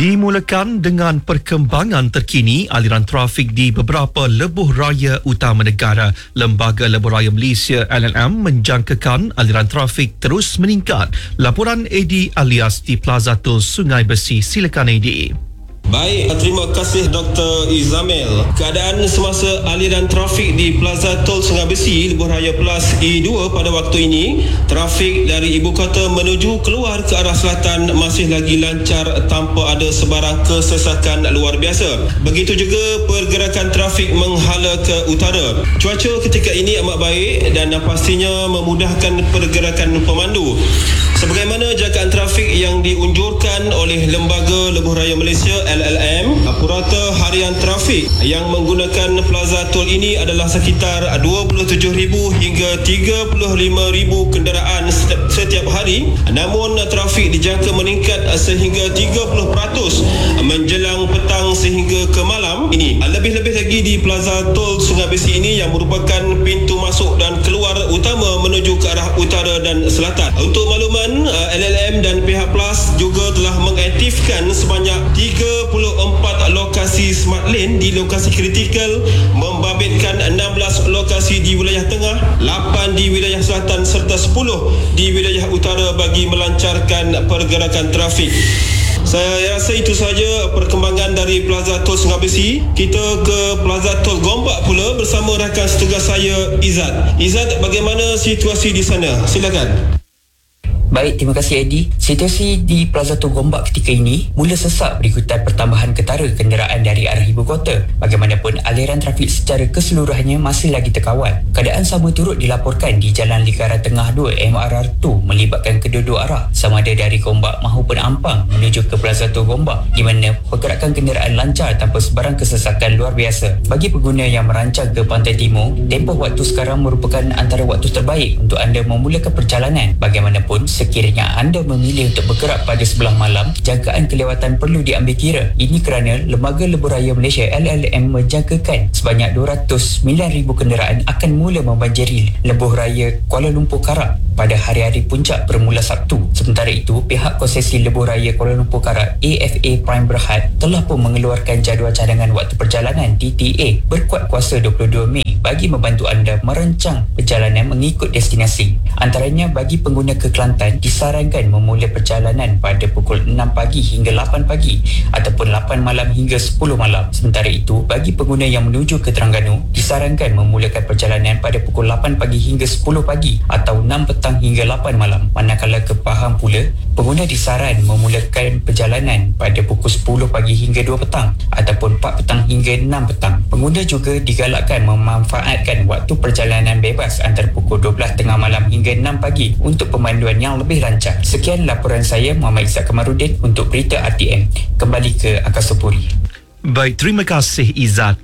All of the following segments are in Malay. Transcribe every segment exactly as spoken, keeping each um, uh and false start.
Dimulakan dengan perkembangan terkini aliran trafik di beberapa lebuh raya utama negara. Lembaga Lebuh Raya Malaysia L L M menjangkakan aliran trafik terus meningkat. Laporan Edi alias di Plaza Tol Sungai Besi. Silakan Edi. Baik, terima kasih Doktor Izamil. Keadaan semasa aliran trafik di Plaza Tol Sungai Besi, Lebuh Raya Plus E dua pada waktu ini, trafik dari ibu kota menuju keluar ke arah selatan masih lagi lancar tanpa ada sebarang kesesakan luar biasa. Begitu juga pergerakan trafik menghala ke utara. Cuaca ketika ini amat baik dan pastinya memudahkan pergerakan pemandu. Sebagaimana jagaan trafik yang diunjurkan oleh Lembaga Lebuh Raya Malaysia L L M, purata harian trafik yang menggunakan Plaza Tol ini adalah sekitar dua puluh tujuh ribu hingga tiga puluh lima ribu kenderaan setiap, setiap hari. Namun trafik dijangka meningkat sehingga tiga puluh peratus menjelang petang sehingga ke malam ini. Lebih-lebih lagi di Plaza Tol Sungai Besi ini yang merupakan pintu masuk dan keluar utama menuju ke arah utara dan selatan. Untuk makluman, L L M dan pihak Plus juga telah mengaktifkan sebanyak tiga puluh empat lokasi smart lane di lokasi kritikal, membabitkan enam belas lokasi di wilayah tengah, lapan di wilayah selatan serta sepuluh di wilayah utara bagi melancarkan pergerakan trafik. Saya rasa itu saja perkembangan dari Plaza Tol Sungai Besi. Kita ke Plaza Tol Gombak pula bersama rakan setugas saya Izzat. Izzat, bagaimana situasi di sana? Silakan. Baik, terima kasih Edi. Situasi di Plaza Tol Gombak ketika ini mula sesak berikutan pertambahan ketara kenderaan dari arah ibu kota. Bagaimanapun, aliran trafik secara keseluruhannya masih lagi terkawal. Keadaan sama turut dilaporkan di Jalan Lingkaran Tengah dua M R R dua melibatkan kedua-dua arah, sama ada dari Gombak maupun Ampang menuju ke Plaza Tol Gombak, di mana pergerakan kenderaan lancar tanpa sebarang kesesakan luar biasa. Bagi pengguna yang merancang ke Pantai Timur, tempoh waktu sekarang merupakan antara waktu terbaik untuk anda memulakan perjalanan. Bagaimanapun, sekiranya anda memilih untuk bergerak pada sebelah malam, jangkaan kelewatan perlu diambil kira. Ini kerana Lembaga Lebuh Raya Malaysia L L M menjangkakan sebanyak dua ratus sembilan ribu kenderaan akan mula membanjiri Lebuh Raya Kuala Lumpur Karak pada hari-hari puncak bermula Sabtu. Sementara itu, pihak konsesi Lebuh Raya Kuala Lumpur Karak A F A Prime Berhad telah pun mengeluarkan jadual cadangan waktu perjalanan D T A berkuat kuasa dua puluh dua Mei bagi membantu anda merancang perjalanan mengikut destinasi. Antaranya, bagi pengguna ke Kelantan disarankan memulai perjalanan pada pukul enam pagi hingga lapan pagi ataupun lapan malam hingga sepuluh malam. Sementara itu, bagi pengguna yang menuju ke Terengganu disarankan memulakan perjalanan pada pukul lapan pagi hingga sepuluh pagi atau enam petang hingga lapan malam. Manakala ke Pahang pula, pengguna disaran memulakan perjalanan pada pukul sepuluh pagi hingga dua petang ataupun empat petang hingga enam petang. Pengguna juga digalakkan memanfaatkan waktu perjalanan bebas antara pukul dua belas tengah malam hingga enam pagi untuk pemanduan yang lebih lancar. Sekian laporan saya, Muhammad Izzat Kamarudin untuk Berita R T M. Kembali ke Angkasa Puri. Baik, terima kasih Izzat.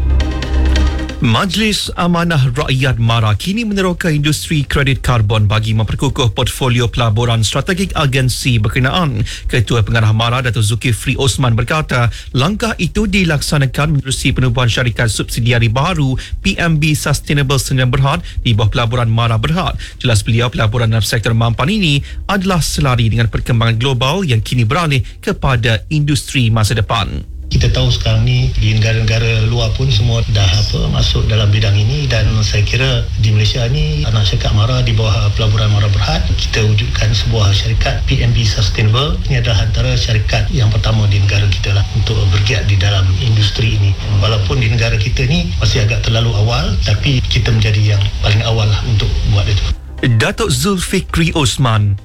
Majlis Amanah Rakyat MARA kini meneroka industri kredit karbon bagi memperkukuh portfolio pelaburan strategik agensi berkenaan. Ketua Pengarah MARA Datuk Zulkifli Osman berkata, langkah itu dilaksanakan menerusi penubuhan syarikat subsidiari baru P M B Sustainable Sdn Berhad di bawah pelaburan MARA Berhad. Jelas beliau, pelaburan dalam sektor mampan ini adalah selari dengan perkembangan global yang kini beralih kepada industri masa depan. Kita tahu sekarang ni di negara-negara luar pun semua dah apa masuk dalam bidang ini, dan saya kira di Malaysia ni anak syarikat MARA di bawah pelaburan MARA Berhad kita wujudkan sebuah syarikat P M B Sustainable. Ini adalah antara syarikat yang pertama di negara kita lah untuk bergiat di dalam industri ini. Walaupun di negara kita ni masih agak terlalu awal, tapi kita menjadi yang paling awal lah untuk buat itu. Datuk Zulkifli Osman.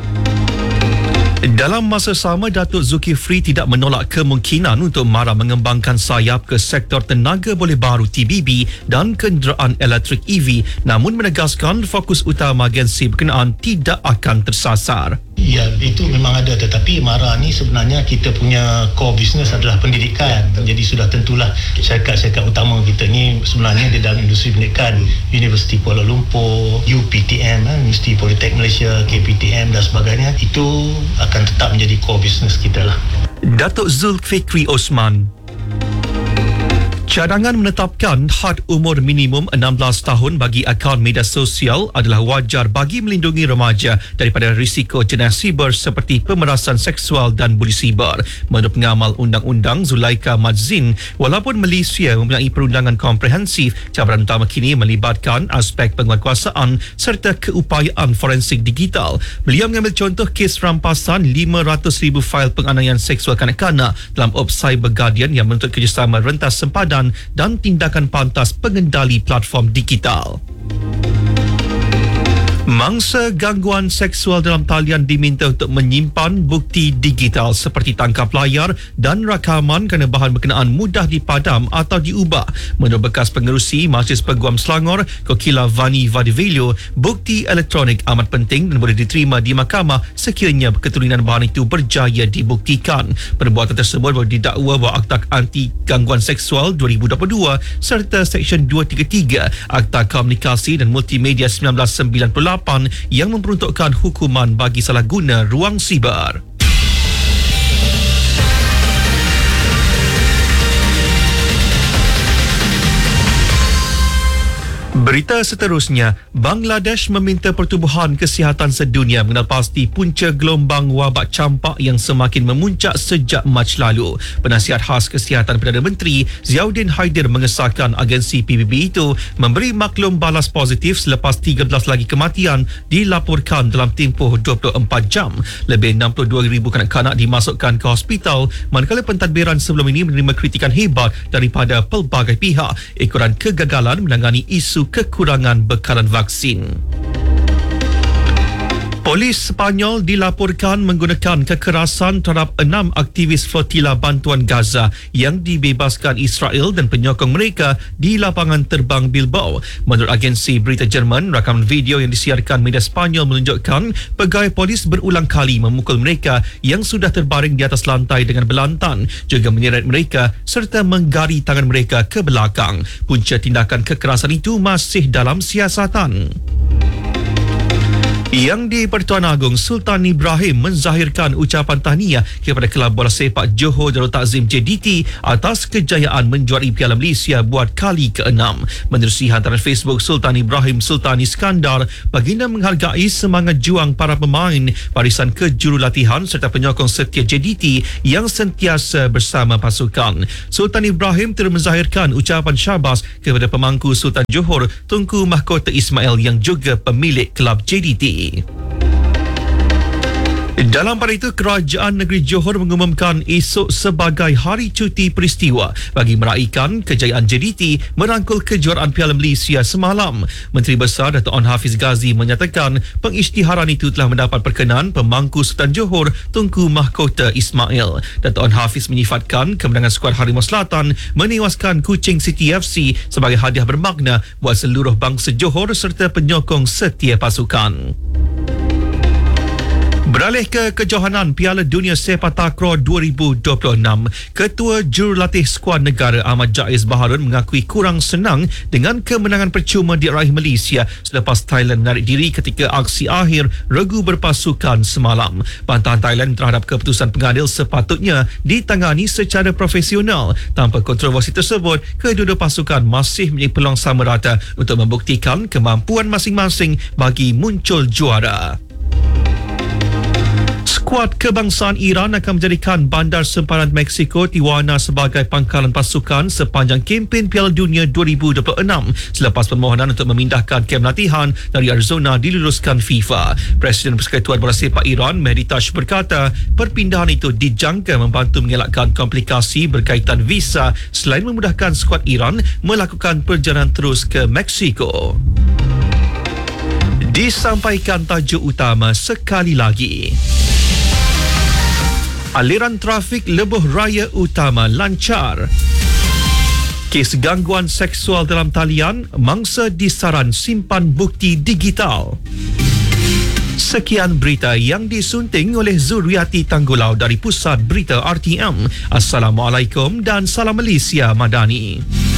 Dalam masa sama, Datuk Zulkifli tidak menolak kemungkinan untuk MARA mengembangkan sayap ke sektor tenaga boleh baru T B B dan kenderaan elektrik E V, namun menegaskan fokus utama agensi berkenaan tidak akan tersasar. Ya, itu memang ada, tetapi MARA ni sebenarnya kita punya core business adalah pendidikan. Jadi sudah tentulah syarikat-syarikat utama kita ni sebenarnya di dalam industri pendidikan, Universiti Kuala Lumpur, U P T M, Universiti Politeknik Malaysia, K P T M dan sebagainya, itu akan tetap menjadi core business kita lah. Datuk Zulkifli Osman. Cadangan menetapkan had umur minimum enam belas tahun bagi akaun media sosial adalah wajar bagi melindungi remaja daripada risiko jenis siber seperti pemerasan seksual dan buli siber. Menurut pengamal undang-undang Zulaika Madzin, walaupun Malaysia mempunyai perundangan komprehensif, cabaran utama kini melibatkan aspek penguatkuasaan serta keupayaan forensik digital. Beliau mengambil contoh kes rampasan lima ratus ribu fail penganiayaan seksual kanak-kanak dalam Op Cyber Guardian yang menuntut kerjasama rentas sempadan dan tindakan pantas pengendali platform digital. Mangsa gangguan seksual dalam talian diminta untuk menyimpan bukti digital seperti tangkap layar dan rakaman kerana bahan berkenaan mudah dipadam atau diubah. Menurut bekas pengerusi Majlis Peguam Selangor, Kokila Vani Vadivelio, bukti elektronik amat penting dan boleh diterima di mahkamah sekiranya keturunan bahan itu berjaya dibuktikan. Perbuatan tersebut boleh didakwa bawah Akta Anti Gangguan Seksual dua ribu dua puluh dua serta Seksyen dua tiga tiga Akta Komunikasi dan Multimedia seribu sembilan ratus sembilan puluh lapan yang memperuntukkan hukuman bagi salah guna ruang siber. Berita seterusnya, Bangladesh meminta Pertubuhan Kesihatan Sedunia mengenal pasti punca gelombang wabak campak yang semakin memuncak sejak Mac lalu. Penasihat khas Kesihatan Perdana Menteri Ziauddin Haidir mengesahkan agensi P B B itu memberi maklum balas positif selepas tiga belas lagi kematian dilaporkan dalam tempoh dua puluh empat jam. Lebih enam puluh dua ribu kanak-kanak dimasukkan ke hospital, manakala pentadbiran sebelum ini menerima kritikan hebat daripada pelbagai pihak ekoran kegagalan menangani isu kekurangan bekalan vaksin. Polis Sepanyol dilaporkan menggunakan kekerasan terhadap enam aktivis flotila bantuan Gaza yang dibebaskan Israel dan penyokong mereka di lapangan terbang Bilbao. Menurut agensi berita Jerman, rakaman video yang disiarkan media Sepanyol menunjukkan pegawai polis berulang kali memukul mereka yang sudah terbaring di atas lantai dengan belantan, juga menyeret mereka serta menggari tangan mereka ke belakang. Punca tindakan kekerasan itu masih dalam siasatan. Yang di Pertuan Agong, Sultan Ibrahim menzahirkan ucapan tahniah kepada Kelab Bola Sepak Johor Darul Takzim J D T atas kejayaan menjuarai Piala Malaysia buat kali keenam. Menerusi hantaran Facebook Sultan Ibrahim Sultan Iskandar, baginda menghargai semangat juang para pemain, barisan kejurulatihan serta penyokong setia J D T yang sentiasa bersama pasukan. Sultan Ibrahim terus menzahirkan ucapan syabas kepada pemangku Sultan Johor Tunku Mahkota Ismail yang juga pemilik Kelab J D T. Dalam pada itu, Kerajaan Negeri Johor mengumumkan esok sebagai hari cuti peristiwa bagi meraihkan kejayaan J D T merangkul kejuaraan Piala Malaysia semalam. Menteri Besar Dato' Onn Hafiz Ghazi menyatakan pengisytiharan itu telah mendapat perkenan pemangku Sultan Johor Tunku Mahkota Ismail. Dato' Onn Hafiz menyifatkan kemenangan skuad Harimau Selatan menewaskan Kuching City F C sebagai hadiah bermakna buat seluruh bangsa Johor serta penyokong setia pasukan. Beralih ke kejohanan Piala Dunia Sepak Takraw dua ribu dua puluh enam, Ketua Jurulatih Skuad Negara Ahmad Jaiz Baharun mengakui kurang senang dengan kemenangan percuma diraih Malaysia selepas Thailand menarik diri ketika aksi akhir regu berpasukan semalam. Bantahan Thailand terhadap keputusan pengadil sepatutnya ditangani secara profesional. Tanpa kontroversi tersebut, kedua-dua pasukan masih mempunyai peluang sama rata untuk membuktikan kemampuan masing-masing bagi muncul juara. Skuad kebangsaan Iran akan menjadikan bandar sempadan Mexico Tijuana sebagai pangkalan pasukan sepanjang kempen Piala Dunia dua ribu dua puluh enam selepas permohonan untuk memindahkan kem latihan dari Arizona diluluskan FIFA. Presiden Persekutuan Bola Sepak Iran Mehdi Taj berkata perpindahan itu dijangka membantu mengelakkan komplikasi berkaitan visa selain memudahkan skuad Iran melakukan perjalanan terus ke Mexico. Disampaikan tajuk utama sekali lagi. Aliran trafik lebuh raya utama lancar. Kes gangguan seksual dalam talian, mangsa disaran simpan bukti digital. Sekian berita yang disunting oleh Zuriati Tanggulau dari Pusat Berita R T M. Assalamualaikum dan salam Malaysia Madani.